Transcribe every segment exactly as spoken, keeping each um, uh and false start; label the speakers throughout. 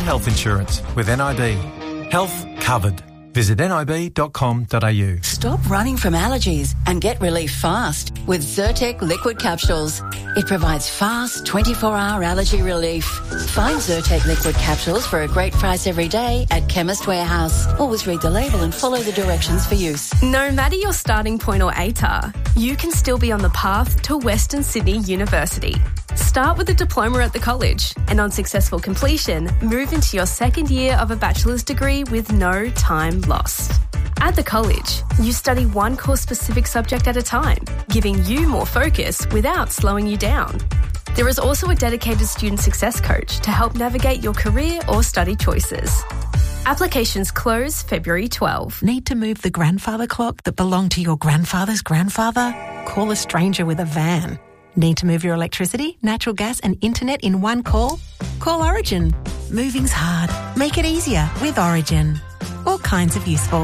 Speaker 1: and health insurance with N I B. Health covered. Visit N I B dot com dot A U.
Speaker 2: Stop running from allergies and get relief fast with Zyrtec liquid capsules. It provides fast twenty-four hour allergy relief. Find Zyrtec liquid capsules for a great price every day at Chemist Warehouse. Always read the label and follow the directions for use.
Speaker 3: No matter your starting point or A T A R, you can still be on the path to Western Sydney University. Start with a diploma at the college and on successful completion, move into your second year of a bachelor's degree with no time lost. At the college, you study one course-specific subject at a time, giving you more focus without slowing you down. There is also a dedicated student success coach to help navigate your career or study choices. Applications close February twelfth.
Speaker 4: Need to move the grandfather clock that belonged to your grandfather's grandfather? Call a stranger with a van. Need to move your electricity, natural gas and internet in one call? Call Origin. Moving's hard. Make it easier with Origin. All kinds of useful.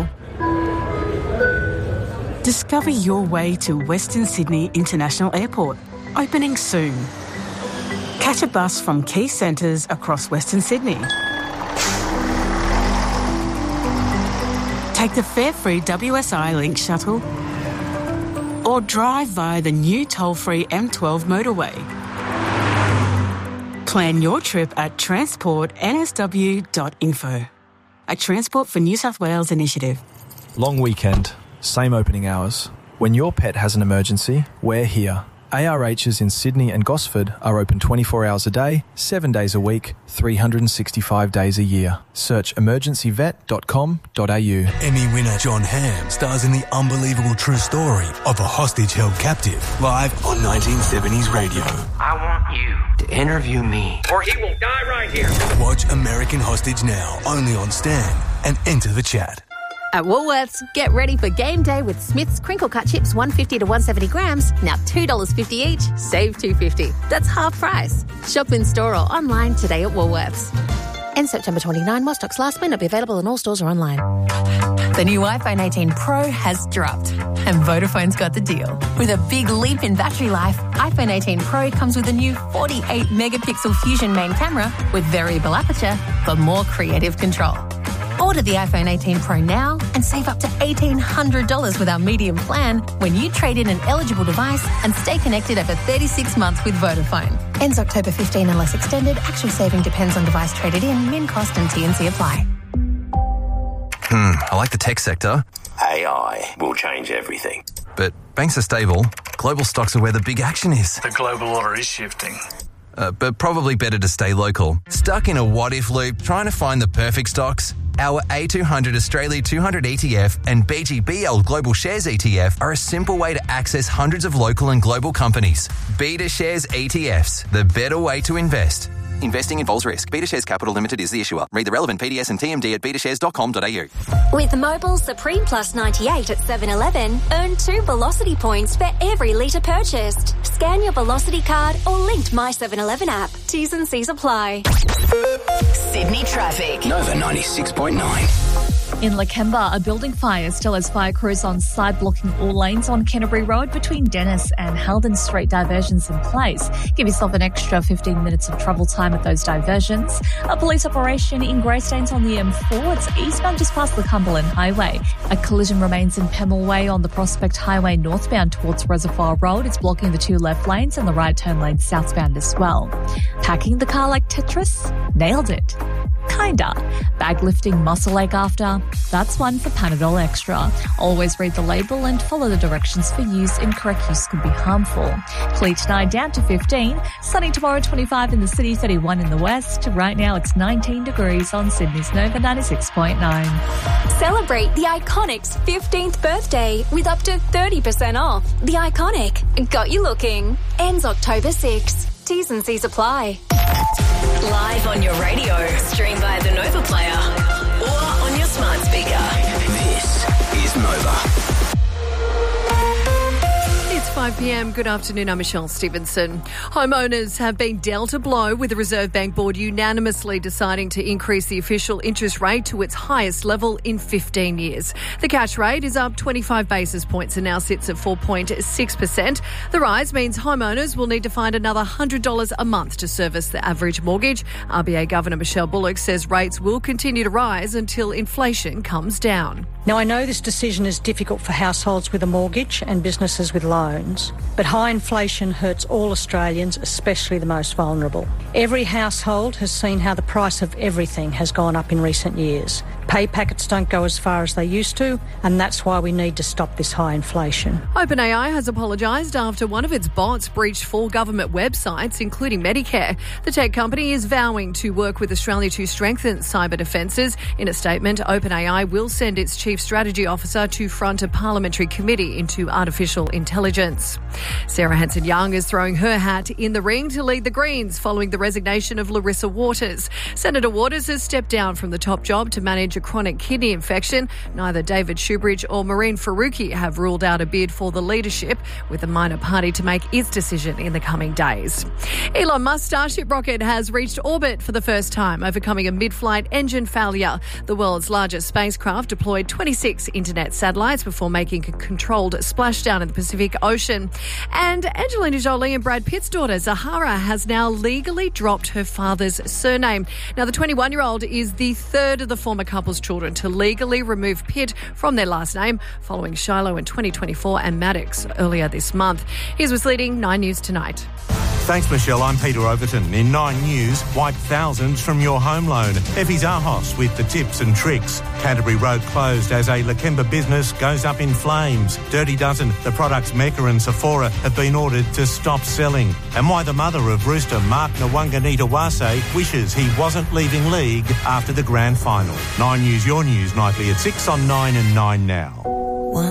Speaker 5: Discover your way to Western Sydney International Airport. Opening soon. Catch a bus from key centres across Western Sydney. Take the fare-free W S I Link shuttle or drive via the new toll-free M twelve motorway. Plan your trip at transport n s w dot info. A Transport for New South Wales initiative.
Speaker 6: Long weekend, same opening hours. When your pet has an emergency, we're here. A R H's in Sydney and Gosford are open twenty-four hours a day, seven days a week, three hundred sixty-five days a year. Search emergency vet dot com dot a u.
Speaker 7: Emmy winner John Hamm stars in the unbelievable true story of a hostage held captive, live on nineteen seventies radio.
Speaker 8: I want you to interview me, or he will die right here.
Speaker 7: Watch American Hostage now, only on Stan, and enter the chat.
Speaker 9: At Woolworths, get ready for game day with Smith's crinkle cut chips one fifty to one seventy grams, now two dollars fifty each, save two fifty. That's half price. Shop in store or online today at Woolworths. End September twenty-ninth, while stocks last, may not be available in all stores or online.
Speaker 10: The new iPhone eighteen Pro has dropped, and Vodafone's got the deal. With a big leap in battery life, iPhone eighteen Pro comes with a new forty-eight megapixel Fusion main camera with variable aperture for more creative control. Order the iPhone eighteen Pro now and save up to eighteen hundred dollars with our medium plan when you trade in an eligible device and stay connected over thirty-six months with Vodafone. Ends October fifteenth unless extended. Actual saving depends on device traded in, min cost and T and C apply.
Speaker 11: Hmm, I like the tech sector.
Speaker 12: A I will change everything.
Speaker 11: But banks are stable. Global stocks are where the big action is.
Speaker 13: The global order is shifting.
Speaker 11: Uh, but probably better to stay local. Stuck in a what-if loop trying to find the perfect stocks? Our A two hundred Australia two hundred E T F and B G B L Global Shares E T F are a simple way to access hundreds of local and global companies. Beta Shares E T Fs, the better way to invest. Investing involves risk. Beta Shares Capital Limited is the issuer. Read the relevant P D S and T M D at beta shares dot com dot a u.
Speaker 14: With Mobil Supreme Plus ninety-eight at seven eleven, earn two Velocity points for every litre purchased. Scan your Velocity card or linked My seven eleven app. T's and C's apply.
Speaker 15: Sydney traffic.
Speaker 12: Nova ninety-six point nine.
Speaker 16: In Lakemba, a building fire still has fire crews on site blocking all lanes on Canterbury Road between Dennis and Halden Street diversions in place. Give yourself an extra fifteen minutes of travel time at those diversions. A police operation in Greystanes on the M four. It's eastbound just past the Cumberland Highway. A collision remains in Pemmel Way on the Prospect Highway northbound towards Reservoir Road. It's blocking the two left lanes and the right turn lane southbound as well. Packing the car like Tetris? Nailed it. Kinda. Bag lifting muscle ache after? That's one for Panadol Extra. Always read the label and follow the directions for use. Incorrect use could be harmful. Clear tonight down to fifteen. Sunny tomorrow, twenty-five in the city, thirty-one in the west. Right now it's nineteen degrees on Sydney's Nova ninety-six point nine.
Speaker 14: Celebrate the Iconic's fifteenth birthday with up to thirty percent off. The Iconic. Got you looking. Ends October sixth. T's and C's apply.
Speaker 15: Live on your radio, stream via the Nova Player or on your smart speaker.
Speaker 12: This is Nova.
Speaker 3: It's five
Speaker 13: five p m. Good afternoon, I'm Michelle Stevenson. Homeowners have been dealt a blow with the Reserve Bank Board unanimously deciding to increase the official interest rate to its highest level in fifteen years. The cash rate is up twenty-five basis points and now sits at four point six percent. The rise means homeowners will need to find another one hundred dollars a month to service the average mortgage. R B A Governor Michelle Bullock says rates will continue to rise until inflation comes down.
Speaker 17: Now, I know this decision is difficult for households with a mortgage and businesses with loans, but high inflation hurts all Australians, especially the most vulnerable. Every household has seen how the price of everything has gone up in recent years. Pay packets don't go as far as they used to, and that's why we need to stop this high inflation.
Speaker 13: OpenAI has apologised after one of its bots breached four government websites, including Medicare. The tech company is vowing to work with Australia to strengthen cyber defences. In a statement, OpenAI will send its chief strategy officer to front a parliamentary committee into artificial intelligence. Sarah Hanson-Young is throwing her hat in the ring to lead the Greens following the resignation of Larissa Waters. Senator Waters has stepped down from the top job to manage a chronic kidney infection. Neither David Shoebridge or Maureen Faruqi have ruled out a bid for the leadership, with the minor party to make its decision in the coming days. Elon Musk's Starship rocket has reached orbit for the first time, overcoming a mid-flight engine failure. The world's largest spacecraft deployed twenty-six internet satellites before making a controlled splashdown in the Pacific Ocean. And Angelina Jolie and Brad Pitt's daughter, Zahara, has now legally dropped her father's surname. Now, the twenty-one-year-old is the third of the former couple's children to legally remove Pitt from their last name, following Shiloh in twenty twenty-four and Maddox earlier this month. Here's what's leading Nine News Tonight.
Speaker 18: Thanks, Michelle. I'm Peter Overton. In Nine News, wipe thousands from your home loan. Effie Zahos with the tips and tricks. Canterbury Road closed as a Lakemba business goes up in flames. Dirty Dozen, the products Mecca and Sephora have been ordered to stop selling. And why the mother of rooster Mark Nwanganita-Wase wishes he wasn't leaving league after the grand final. Nine News, your news nightly at six on nine and nine now.